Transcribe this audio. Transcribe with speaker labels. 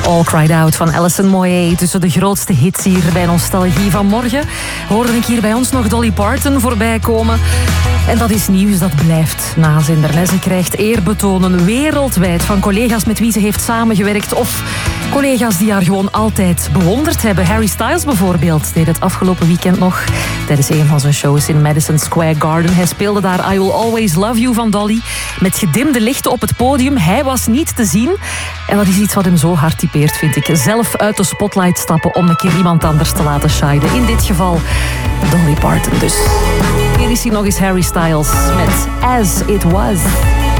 Speaker 1: All Cried Out van Alison Moyet. Tussen de grootste hits hier bij Nostalgie van morgen hoorde ik hier bij ons nog Dolly Parton voorbij komen. En dat is nieuws, dat blijft nazinderen. Ze krijgt eerbetonen wereldwijd van collega's met wie ze heeft samengewerkt of collega's die haar gewoon altijd bewonderd hebben. Harry Styles bijvoorbeeld deed het afgelopen weekend nog tijdens een van zijn shows in Madison Square Garden. Hij speelde daar I Will Always Love You van Dolly met gedimde lichten op het podium. Hij was niet te zien en dat is iets wat hem zo hard typeert, vind ik. Zelf uit de spotlight stappen om een keer iemand anders te laten shinen. In dit geval Dolly Parton dus. Hier is hij nog eens, Harry Styles met As It Was.